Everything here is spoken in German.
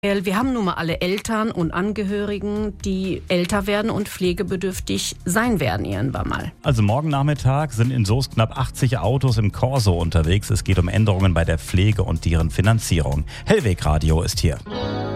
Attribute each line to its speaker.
Speaker 1: Wir haben nun mal alle Eltern und Angehörigen, die älter werden und pflegebedürftig sein werden irgendwann mal.
Speaker 2: Also morgen Nachmittag sind in Soest knapp 80 Autos im Corso unterwegs. Es geht um Änderungen bei der Pflege und deren Finanzierung. Hellweg Radio ist hier.